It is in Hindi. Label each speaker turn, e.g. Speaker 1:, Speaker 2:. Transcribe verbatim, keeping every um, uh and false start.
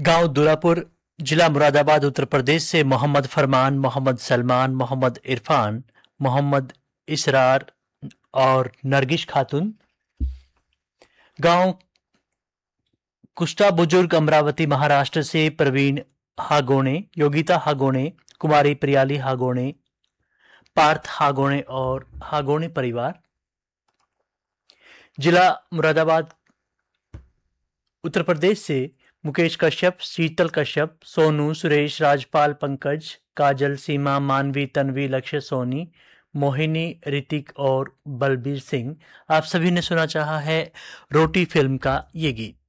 Speaker 1: गांव दुरापुर, जिला मुरादाबाद, उत्तर प्रदेश से मोहम्मद फरमान, मोहम्मद सलमान, मोहम्मद इरफान, मोहम्मद इसरार और नरगिस खातून। गांव कुष्टा बुजुर्ग, अमरावती, महाराष्ट्र से प्रवीण हागोणे, योगिता हागोणे, कुमारी प्रियाली हागोणे, पार्थ हागोणे और हागोणे परिवार। जिला मुरादाबाद, उत्तर प्रदेश से मुकेश कश्यप, शीतल कश्यप, सोनू, सुरेश, राजपाल, पंकज, काजल, सीमा, मानवी, तन्वी, लक्ष्य, सोनी, मोहिनी, ऋतिक और बलबीर सिंह। आप सभी ने सुना चाहा है रोटी फिल्म का ये गीत।